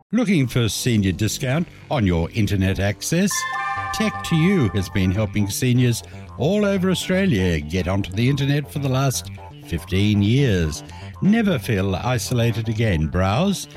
Looking for senior discount on your internet access? Tech2U has been helping seniors all over Australia get onto the internet for the last 15 years. Never feel isolated again. Browse,